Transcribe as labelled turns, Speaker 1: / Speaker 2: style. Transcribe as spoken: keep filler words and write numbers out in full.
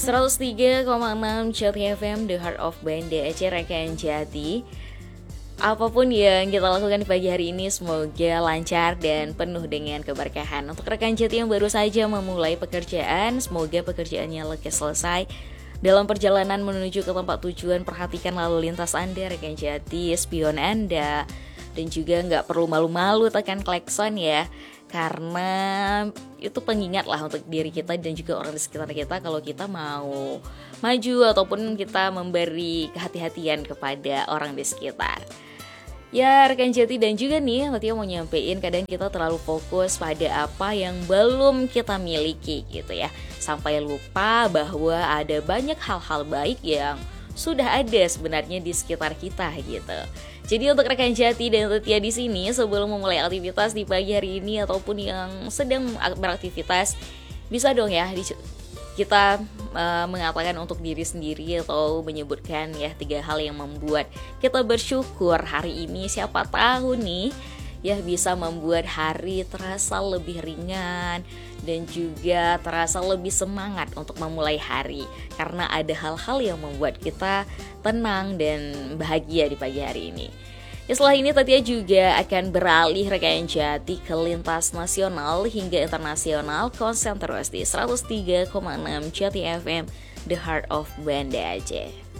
Speaker 1: seratus tiga koma enam Jati F M, The Heart of Banda Aceh, rekan Jati. Apapun yang kita lakukan di pagi hari ini semoga lancar dan penuh dengan keberkahan. Untuk rekan Jati yang baru saja memulai pekerjaan, semoga pekerjaannya lekas selesai. Dalam perjalanan menuju ke tempat tujuan, perhatikan lalu lintas Anda, rekan Jati, spion Anda. Dan juga gak perlu malu-malu tekan klakson ya, karena itu pengingat lah untuk diri kita dan juga orang di sekitar kita kalau kita mau maju ataupun kita memberi kehati-hatian kepada orang di sekitar. Ya rekan Jati, dan juga nih Fatia mau nyampein, kadang kita terlalu fokus pada apa yang belum kita miliki gitu ya, sampai lupa bahwa ada banyak hal-hal baik yang sudah ada sebenarnya di sekitar kita gitu. Jadi untuk rekan Jati dan Fatia di sini, sebelum memulai aktivitas di pagi hari ini ataupun yang sedang beraktivitas, bisa dong ya kita uh, mengatakan untuk diri sendiri atau menyebutkan ya tiga hal yang membuat kita bersyukur hari ini. Siapa tahu nih ya bisa membuat hari terasa lebih ringan dan juga terasa lebih semangat untuk memulai hari, karena ada hal-hal yang membuat kita tenang dan bahagia di pagi hari ini. Ya, setelah ini Tatia juga akan beralih rekan Jati ke lintas nasional hingga internasional. Konsen terus di seratus tiga koma enam Jati F M, The Heart of Banda Aceh.